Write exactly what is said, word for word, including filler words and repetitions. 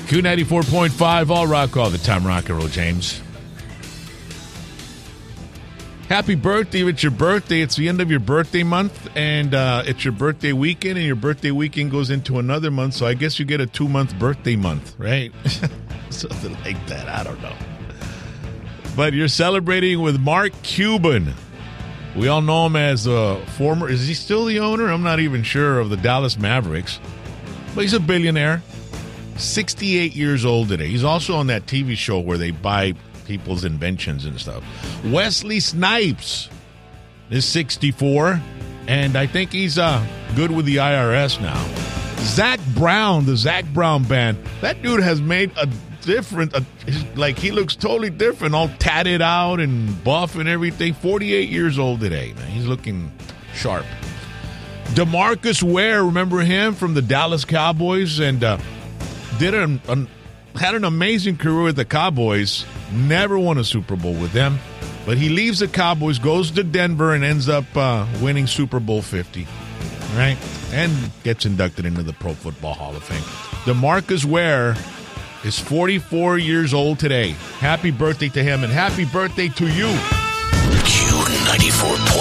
Q ninety-four point five, all rock all the time, rock and roll, James. Happy birthday. It's your birthday. It's the end of your birthday month, and uh, it's your birthday weekend, and your birthday weekend goes into another month, so I guess you get a two-month birthday month, right? Something like that. I don't know. But you're celebrating with Mark Cuban. We all know him as a former, is he still the owner? I'm not even sure, of the Dallas Mavericks. But he's a billionaire. sixty-eight years old today. He's also on that T V show where they buy people's inventions and stuff. Wesley Snipes is sixty-four, and I think he's uh, good with the I R S now. Zach Brown, the Zach Brown Band, that dude has made a different, a, like he looks totally different, all tatted out and buff and everything. forty-eight years old today, man. He's looking sharp. DeMarcus Ware, remember him from the Dallas Cowboys, and uh, did an, an had an amazing career with the Cowboys. Never won a Super Bowl with them, but he leaves the Cowboys, goes to Denver, and ends up uh, winning Super Bowl fifty, right? And gets inducted into the Pro Football Hall of Fame. DeMarcus Ware is forty-four years old today. Happy birthday to him, and happy birthday to you. Q ninety-four point five.